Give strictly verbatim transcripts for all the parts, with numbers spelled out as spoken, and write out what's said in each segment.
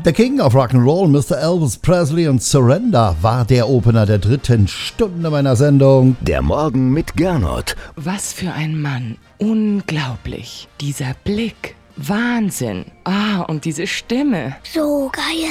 The King of Rock'n'Roll, Mister Elvis Presley und Surrender war der Opener der dritten Stunde meiner Sendung. Der Morgen mit Gernot. Was für ein Mann. Unglaublich. Dieser Blick. Wahnsinn. Ah, und diese Stimme. So geil.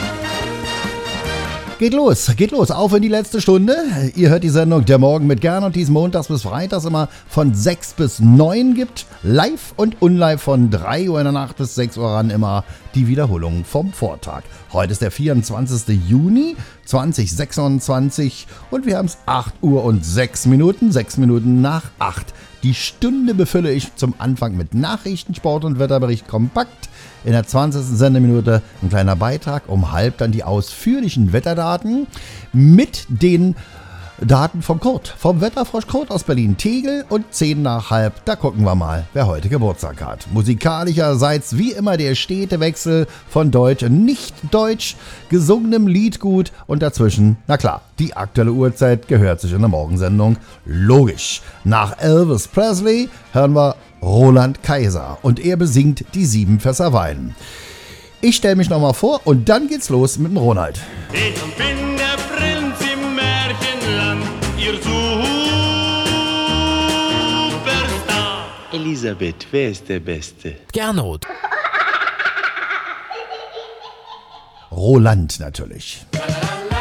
Geht los, geht los, auf in die letzte Stunde. Ihr hört die Sendung Der Morgen mit Gernot, die es montags bis freitags immer von sechs bis neun gibt. Live und unlive von drei Uhr in der Nacht bis sechs Uhr ran immer die Wiederholung vom Vortag. Heute ist der vierundzwanzigster Juni zweitausendsechsundzwanzig und wir haben es acht Uhr und sechs Minuten, sechs Minuten nach acht. Die Stunde befülle ich zum Anfang mit Nachrichten, Sport und Wetterbericht kompakt. In der zwanzigsten Sendeminute ein kleiner Beitrag, um halb dann die ausführlichen Wetterdaten mit den Daten vom Kurt, vom Wetterfrosch Kurt aus Berlin-Tegel und zehn nach halb, da gucken wir mal, wer heute Geburtstag hat. Musikalischerseits wie immer der stete Wechsel von Deutsch und Nicht-Deutsch, gesungenem Liedgut und dazwischen, na klar, die aktuelle Uhrzeit gehört sich in der Morgensendung logisch. Nach Elvis Presley hören wir Roland Kaiser und er besingt die sieben Fässer Wein. Ich stelle mich nochmal vor und dann geht's los mit dem Ronald. Ich bin der Prinz im Märchenland, ihr Superstar. Elisabeth, wer ist der Beste? Gernot. Roland natürlich. La, la, la.